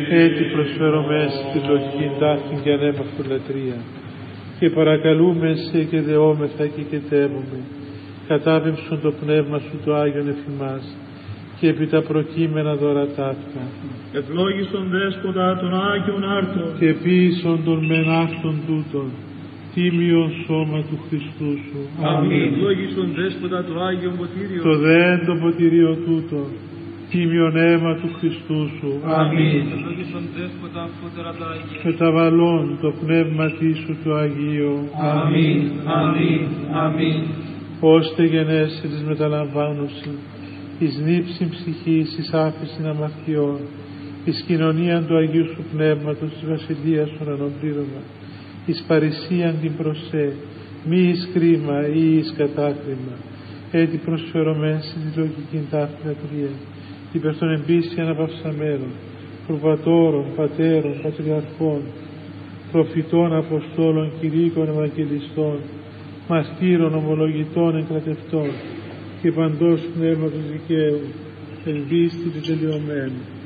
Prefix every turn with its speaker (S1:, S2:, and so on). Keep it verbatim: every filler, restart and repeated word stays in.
S1: Έτσι προσφέρομαι στην λογική τάφη και ανέμαυτο λατρεία και παρακαλούμε σε και δεόμεθα και κετεύουμε κατάπεμψον το πνεύμα σου το Άγιον εφημάς και επί τα προκείμενα δώρα ταύτα.
S2: Ευλόγησον Δέσποτα των Άγιων Άρτων
S1: και ποιήσον των μεν αυτών τούτων τίμιον σώμα του Χριστού σου.
S2: Αμήν. Ευλόγησον Δέσποτα το Άγιον Ποτήριο
S1: το δέν το ποτήριο τούτο τίμιον αίμα του Χριστού σου.
S2: Αμήν. Ευλόγησον Δέσποτα φώτερα τα Αγία
S1: μεταβαλών το πνεύμα σου το Αγίο.
S2: Αμήν. Αμήν. Αμήν.
S1: Ώστε γενέσαι της μεταλαμβάνωση εις νύψην ψυχής, εις άφησιν αμαρτιών, εις κοινωνίαν του Αγίου σου Πνεύματος, της Βασιλείας σου αναπλήρωμα, εις παρησίαν την προσέ, μη εις κρίμα ή εις κατάκριμα, έτι προσφερωμένση τη λογική τάφη λατρεία, υπέρ των εμπίσιαν απαυσαμέρων, προβατώρων, πατέρων, πατριαρχών, προφητών, αποστόλων, κηρύκων, ευαγγελιστών, μαρτύρων, ομολογητών, εγκρατευτών και παντός πνεύματος δικαίου, εν πίστη του τελειωμένου.